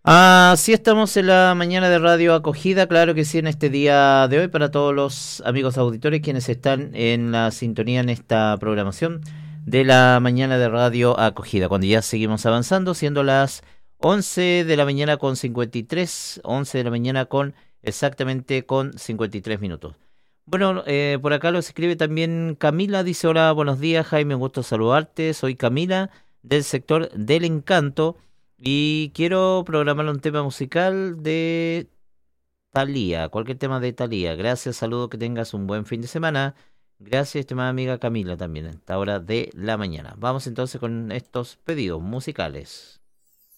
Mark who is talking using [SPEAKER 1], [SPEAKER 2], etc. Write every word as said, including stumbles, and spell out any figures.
[SPEAKER 1] Así estamos en la mañana de Radio Acogida, claro que sí, en este día de hoy para todos los amigos auditores quienes están en la sintonía en esta programación de la mañana de Radio Acogida, cuando ya seguimos avanzando, siendo las once de la mañana con cincuenta y tres, once de la mañana con exactamente con cincuenta y tres minutos. Bueno, eh, por acá lo escribe también Camila, dice: hola, buenos días Jaime, un gusto saludarte, soy Camila del sector del Encanto. Y quiero programar un tema musical de Thalía, cualquier tema de Thalía. Gracias, saludo, que tengas un buen fin de semana. Gracias, estimada amiga Camila, también a esta hora de la mañana. Vamos entonces con estos pedidos musicales.